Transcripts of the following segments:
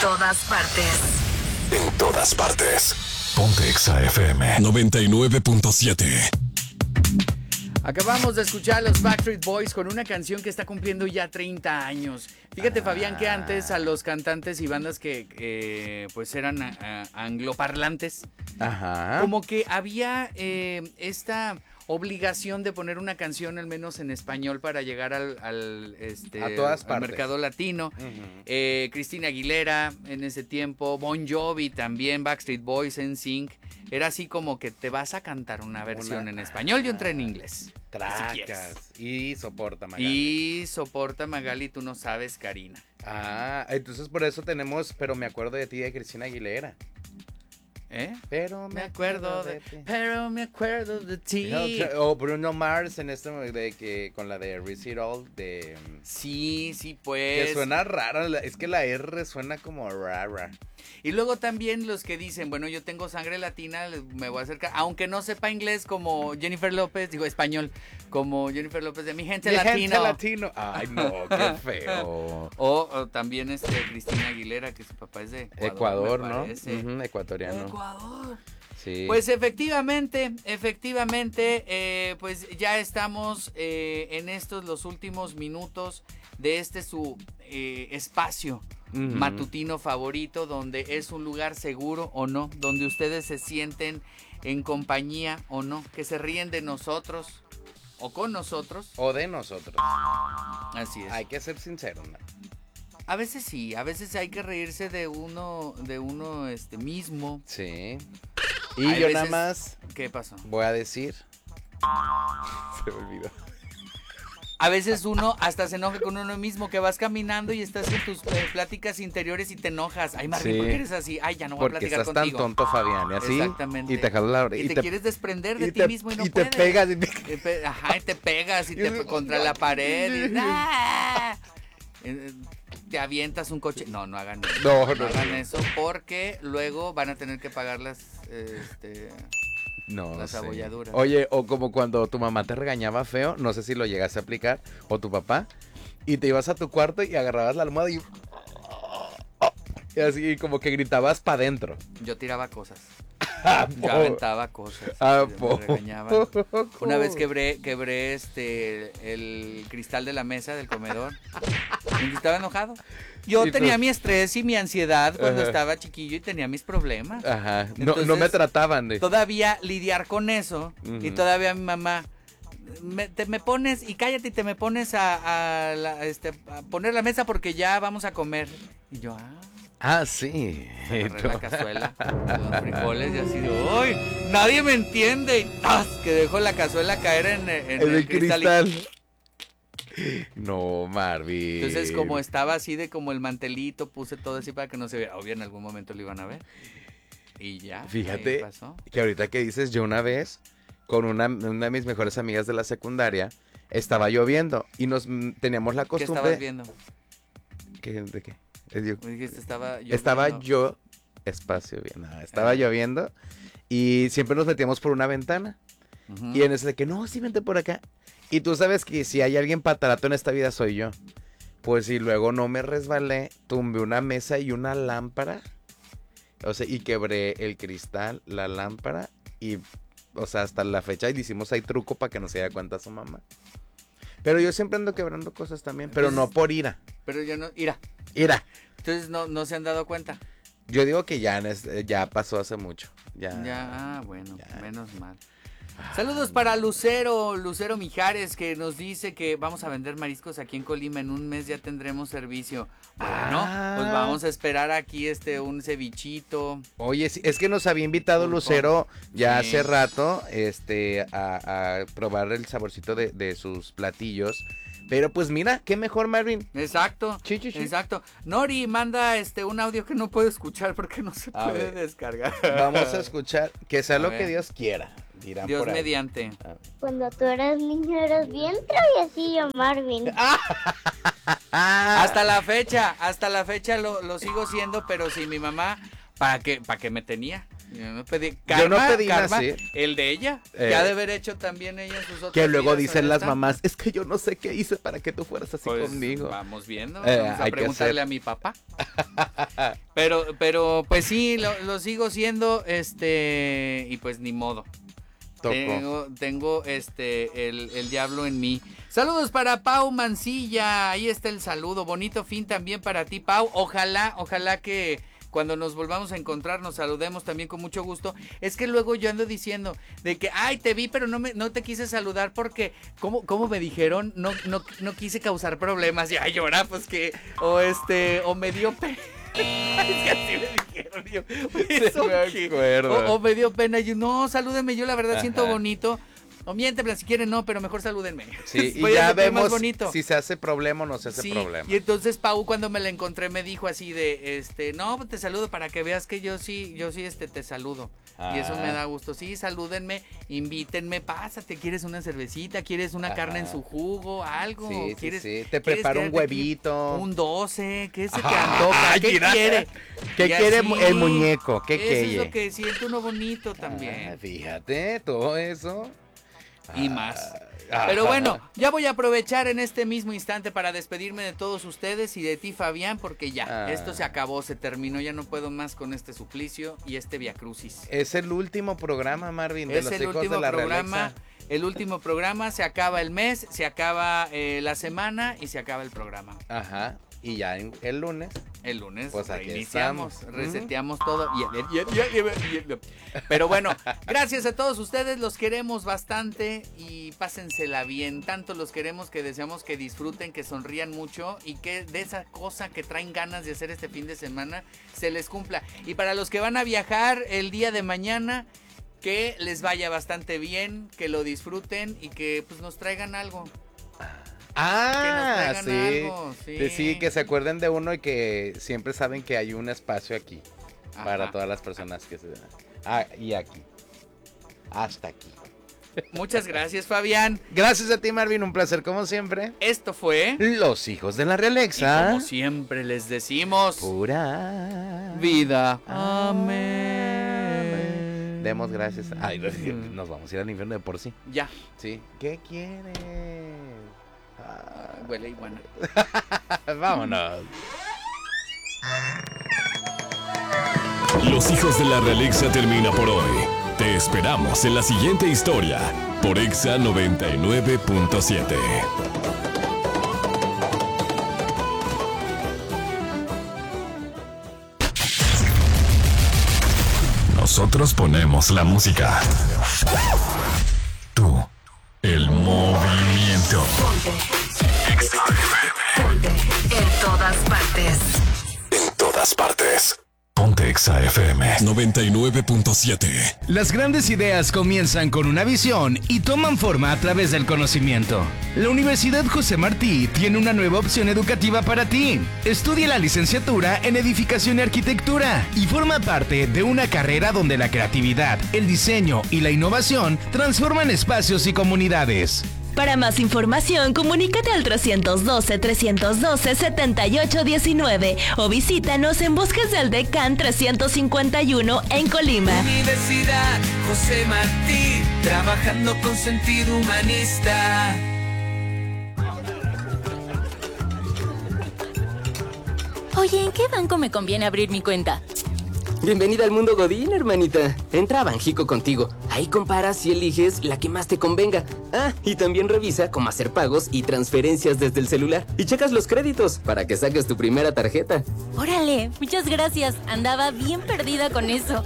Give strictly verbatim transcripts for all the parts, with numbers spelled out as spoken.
todas partes. En todas partes. Ponte Exa F M noventa y nueve punto siete. Acabamos de escuchar a los Backstreet Boys con una canción que está cumpliendo ya treinta años. Fíjate, ah. Fabián, que antes a los cantantes y bandas que eh, pues eran uh, angloparlantes, Ajá. como que había eh, esta obligación de poner una canción al menos en español para llegar al, al, este, a todas al partes. mercado latino. Uh-huh. eh, Cristina Aguilera en ese tiempo, Bon Jovi también, Backstreet Boys, N Sync. Era así como que te vas a cantar una versión una... en español, yo entré en inglés. Tracas. Si y soporta Magali. Y soporta Magali, tú no sabes, Karina. Ah, entonces por eso tenemos, pero me acuerdo de ti, de Cristina Aguilera. ¿Eh? Pero me, me acuerdo, acuerdo de, de ti. Pero me acuerdo de ti. O Bruno Mars en este de que con la de Risk It All de sí, sí, pues. Que suena rara, es que la R suena como rara. Y luego también los que dicen, bueno, yo tengo sangre latina, me voy a acercar, aunque no sepa inglés como Jennifer López, digo español, como Jennifer López de mi gente mi latino. gente latino. Ay, no, qué feo. O, o también este Cristina Aguilera, que su papá es de Ecuador, Ecuador, ¿no? Uh-huh, ecuatoriano. Ecuador. Sí. Pues efectivamente, efectivamente, eh, pues ya estamos eh, en estos los últimos minutos de este su eh, espacio uh-huh. matutino favorito, donde es un lugar seguro o no, donde ustedes se sienten en compañía o no, que se ríen de nosotros o con nosotros. O de nosotros. Así es. Hay que ser sinceros, ¿no? A veces sí, a veces hay que reírse de uno, de uno este mismo. Sí. Y hay yo veces... nada más. ¿Qué pasó? Voy a decir. Se me olvidó. A veces uno hasta se enoja con uno mismo, que vas caminando y estás en tus eh, pláticas interiores y te enojas. Ay, Marvin, sí. ¿por qué eres así? Ay, ya no voy porque a platicar estás contigo. Tan tonto, Fabián, y así. Exactamente. Y te jalas la oreja. Y, y te, te quieres desprender de y ti te, mismo y no y puedes. Y te pegas. Y te... Pe- Ajá, y te pegas y te contra la pared. Y... ¡Ah! Te avientas un coche. No, no hagan eso. No, no, no hagan no. eso porque luego van a tener que pagar las... Este... No, las abolladuras. Oye, o como cuando tu mamá te regañaba feo, no sé si lo llegaste a aplicar, o tu papá, y te ibas a tu cuarto y agarrabas la almohada y, y así como que gritabas para adentro. Yo tiraba cosas. Ah, Yo aventaba cosas. Ah, me regañaban. Una vez quebré, quebré este el cristal de la mesa del comedor. Y estaba enojado. Yo ¿Y tenía tú? mi estrés y mi ansiedad cuando Ajá. estaba chiquillo y tenía mis problemas. Ajá. No, Entonces, no me trataban de. Todavía lidiar con eso. Uh-huh. Y todavía mi mamá. Me, te me pones y cállate y te me pones a, a, la, este, a poner la mesa porque ya vamos a comer. Y yo, ah. Ah, sí. Agarré la cazuela con los frijoles y así de, ¡ay! Nadie me entiende. Y ¡tas! Que dejo la cazuela caer en, en, en el, el cristal. cristal. Y... No, Marvin. Entonces, como estaba así de como el mantelito, puse todo así para que no se viera. Obvio, en algún momento lo iban a ver. Y ya. Fíjate pasó. que ahorita que dices, yo una vez, con una, una de mis mejores amigas de la secundaria, estaba lloviendo y nos teníamos la costumbre. ¿Qué estabas viendo? ¿Qué, ¿De qué? Yo, Me dijiste, estaba lloviendo. Estaba yo, espacio bien, no, estaba eh. lloviendo y siempre nos metíamos por una ventana. Uh-huh. Y en ese de que, no, sí, vente por acá. Y tú sabes que si hay alguien patarato en esta vida soy yo. Pues si luego no me resbalé, tumbé una mesa y una lámpara. O sea, y quebré el cristal, la lámpara y, o sea, hasta la fecha y hicimos ahí truco para que no se diera cuenta su mamá. Pero yo siempre ando quebrando cosas también, pero Entonces, no por ira. Pero yo no, ira. Ira. Entonces no, no se han dado cuenta. Yo digo que ya, ya pasó hace mucho. Ya, ya ah, bueno, ya. Menos mal. Saludos para Lucero, Lucero Mijares, que nos dice que vamos a vender mariscos aquí en Colima. En un mes ya tendremos servicio. Bueno, ah. pues vamos a esperar aquí este un cevichito. Oye, es que nos había invitado Pulpo. Lucero ya sí. hace rato este, a, a probar el saborcito de, de sus platillos. Pero pues mira, qué mejor, Marvin. Exacto, sí, sí, sí. exacto. Nori manda este un audio que no puedo escuchar porque no se a puede ver. descargar. Vamos a escuchar, que sea a lo ver. que Dios quiera. Dirán Dios por mediante. Cuando tú eras niño eras bien traviesillo, Marvin. Hasta la fecha, hasta la fecha lo, lo sigo siendo, pero si mi mamá, ¿para qué, para qué me tenía? Yo no pedí, karma, Yo no pedí karma, nacer. el de ella, Eh, que ha de haber hecho también ella en sus otras Que luego vidas, dicen ahí las está. mamás, es que yo no sé qué hice para que tú fueras así Pues, conmigo. Vamos viendo, Eh, vamos a hay que preguntarle hacer. a mi papá. Pero, pero, pues sí, lo, lo sigo siendo, este, y pues ni modo. Tocó. Tengo, tengo este el, el diablo en mí. Saludos para Pau Mancilla. Ahí está el saludo. Bonito fin también para ti, Pau. Ojalá, ojalá que cuando nos volvamos a encontrar nos saludemos también con mucho gusto. Es que luego yo ando diciendo de que, ay, te vi, pero no me no te quise saludar porque, ¿cómo, cómo me dijeron? No, no, no quise causar problemas. Y ay, llora, pues que, o este, o me dio pena. Es que así me dijeron, yo, ¿eso me qué? acuerdo. O, o me dio pena, yo, no, salúdenme, yo la verdad Ajá. siento bonito. O miéntenme, si quieren no, pero mejor salúdenme. Sí, y Voy a ya sentir más vemos bonito. si se hace problema o no se hace Sí, problema. y entonces Pau cuando me la encontré me dijo así de, este, no, te saludo para que veas que yo sí, yo sí, este, te saludo. Ah. Y eso me da gusto. Sí, salúdenme, invítenme, pásate, ¿quieres una cervecita? ¿Quieres una Ajá. carne en su jugo? ¿Algo? Sí, sí, ¿Quieres, sí. Te quieres preparo un quedarte aquí? huevito. Un doce, ¿qué se te Ajá, antoja? ¿Qué mira. quiere? ¿Qué Y quiere así, el muñeco? ¿Qué eso quiere? es lo que siento uno bonito también. Ah, fíjate, todo eso. Y Ah, más. ajá. Pero bueno, ya voy a aprovechar en este mismo instante para despedirme de todos ustedes y de ti, Fabián, porque ya, Ah. esto se acabó, se terminó, ya no puedo más con este suplicio y este viacrucis. Es el último programa, Marvin, de Es los el hijos último de la programa, Realexa. el último programa, se acaba el mes, se acaba eh, la semana y se acaba el programa. Ajá. Y ya en- el lunes. El lunes Pues aquí reiniciamos, estamos. reseteamos todo. Y- y- y- y- y- y- Pero bueno, gracias a todos ustedes, los queremos bastante y pásensela bien. Tanto los queremos que deseamos que disfruten, que sonrían mucho y que de esa cosa que traen ganas de hacer este fin de semana se les cumpla. Y para los que van a viajar el día de mañana, que les vaya bastante bien, que lo disfruten y que pues nos traigan algo. Ah, traigan sí. algo, sí. Que sí, que se acuerden de uno y que siempre saben que hay un espacio aquí para Ajá. todas las personas que se... Ah, y aquí. Hasta aquí. Muchas gracias, Fabián. Gracias a ti, Marvin, un placer como siempre. Esto fue... Los hijos de la Y Realexa. como siempre les decimos, Pura vida. Amén. Demos gracias. Ay, nos vamos a ir al infierno de por sí. Ya. Sí. ¿Qué quieres? Ah, Huele iguana. vámonos. Los hijos de la Realexa termina por hoy. Te esperamos en la siguiente historia por Exa noventa y nueve punto siete. Nosotros ponemos la música. Tú, el movimiento. Exa F M. En todas partes. En todas partes. Ponte Exa F M noventa y nueve punto siete. Las grandes ideas comienzan con una visión y toman forma a través del conocimiento. La Universidad José Martí tiene una nueva opción educativa para ti. Estudia la licenciatura en Edificación y Arquitectura y forma parte de una carrera donde la creatividad, el diseño y la innovación transforman espacios y comunidades. Para más información, comunícate al trescientos doce, trescientos doce, setenta y ocho diecinueve o visítanos en Bosques del Decán trescientos cincuenta y uno en Colima. Universidad José Martí, trabajando con sentido humanista. Oye, ¿en qué banco me conviene abrir mi cuenta? Bienvenida al mundo Godín, hermanita. Entra a Banjico contigo. Ahí comparas y eliges la que más te convenga. Ah, y también revisa cómo hacer pagos y transferencias desde el celular. Y checas los créditos para que saques tu primera tarjeta. Órale, muchas gracias. Andaba bien perdida con eso.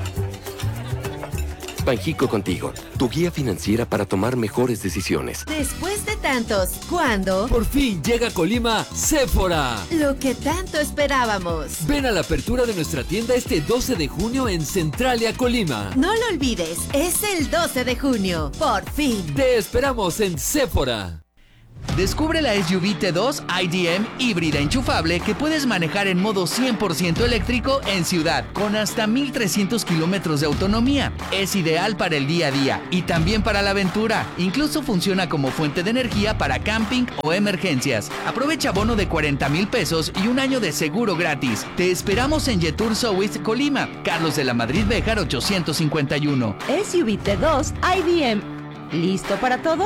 Banjico contigo, tu guía financiera para tomar mejores decisiones. Después de tantos, ¿cuándo? Por fin llega a Colima Sephora. Lo que tanto esperábamos. Ven a la apertura de nuestra tienda este doce de junio en Centralia, Colima. No lo olvides, es el doce de junio. Por fin. Te esperamos en Sephora. Descubre la S U V T dos I D M híbrida enchufable que puedes manejar en modo cien por ciento eléctrico en ciudad, con hasta mil trescientos kilómetros de autonomía. Es ideal para el día a día y también para la aventura. Incluso funciona como fuente de energía para camping o emergencias. Aprovecha bono de cuarenta mil pesos y un año de seguro gratis. Te esperamos en Yetur South Colima, Carlos de la Madrid Béjar ochocientos cincuenta y uno. S U V T dos I D M. ¿Listo para todo?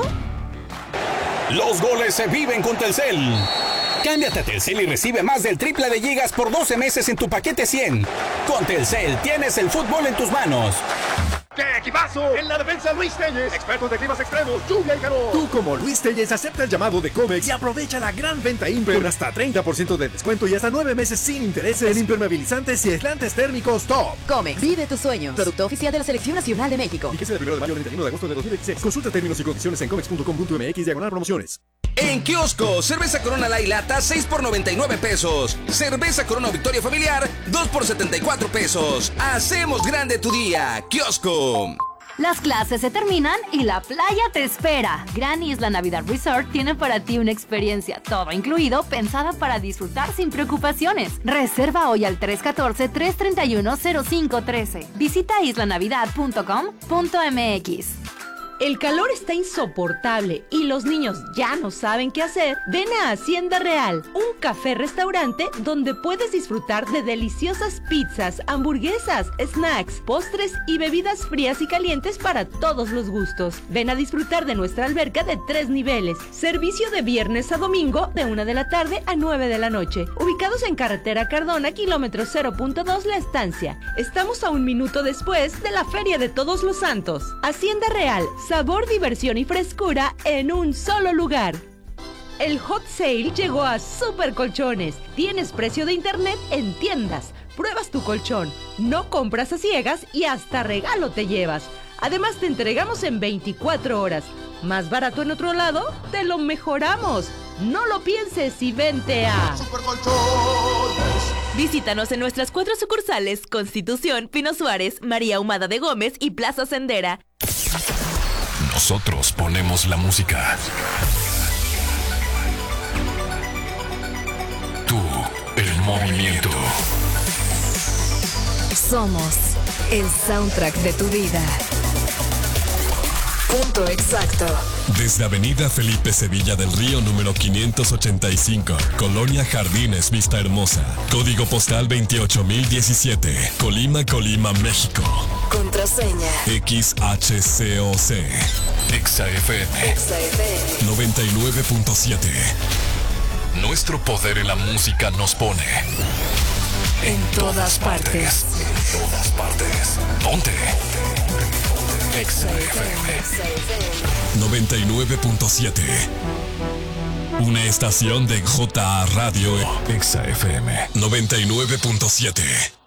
Los goles se viven con Telcel. Cámbiate a Telcel y recibe más del triple de gigas por doce meses en tu paquete cien. Con Telcel tienes el fútbol en tus manos. ¡Qué equipazo! En la defensa Luis Telles, expertos de climas extremos, lluvia y calor. Tú como Luis Telles acepta el llamado de Comex y aprovecha la gran venta Imper con hasta treinta por ciento de descuento y hasta nueve meses sin intereses en impermeabilizantes y aislantes térmicos top. Comex, vive tus sueños. Producto oficial de la Selección Nacional de México. Fíjese del primero de mayo al treinta y uno de agosto de dos mil veintiséis. Consulta términos y condiciones en comex punto com punto m x diagonal promociones. En kiosco, cerveza Corona Light Lata seis por noventa y nueve pesos. Cerveza Corona Victoria Familiar dos por setenta y cuatro pesos. Hacemos grande tu día. Kiosco. Las clases se terminan y la playa te espera. Gran Isla Navidad Resort tiene para ti una experiencia todo incluido, pensada para disfrutar sin preocupaciones. Reserva hoy al tres uno cuatro, tres tres uno, cero cinco uno tres. Visita isla navidad punto com punto m x. El calor está insoportable y los niños ya no saben qué hacer. Ven a Hacienda Real, un café-restaurante donde puedes disfrutar de deliciosas pizzas, hamburguesas, snacks, postres y bebidas frías y calientes para todos los gustos. Ven a disfrutar de nuestra alberca de tres niveles. Servicio de viernes a domingo de una de la tarde a nueve de la noche. Ubicados en Carretera Cardona, kilómetro cero punto dos La Estancia. Estamos a un minuto después de la Feria de Todos los Santos. Hacienda Real. Sabor, diversión y frescura en un solo lugar. El Hot Sale llegó a Super Colchones. Tienes precio de internet en tiendas. Pruebas tu colchón, no compras a ciegas y hasta regalo te llevas. Además te entregamos en veinticuatro horas. Más barato en otro lado, te lo mejoramos. No lo pienses y vente a Super Colchones. Visítanos en nuestras cuatro sucursales: Constitución, Pino Suárez, María Ahumada de Gómez y Plaza Sendera. Nosotros ponemos la música. Tú, el movimiento. Somos el soundtrack de tu vida. Punto exacto. Desde Avenida Felipe Sevilla del Río número quinientos ochenta y cinco, Colonia Jardines Vista Hermosa, código postal veintiocho mil diecisiete, Colima, Colima, México. Contraseña X H C O C. Exa F M. Exa F M noventa y nueve punto siete. Nuestro poder en la música nos pone en todas partes. En todas partes. Ponte. Exa F M noventa y nueve punto siete. Una estación de J A Radio. Exa F M noventa y nueve punto siete.